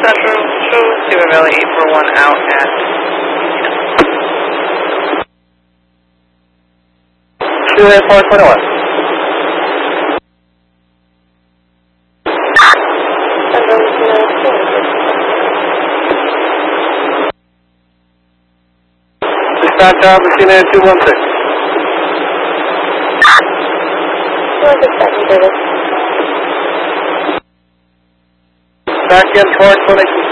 Central, show Stephen Valley 841 out at 28421. Dispatch out Machine 216. 216, David. Back in for clinic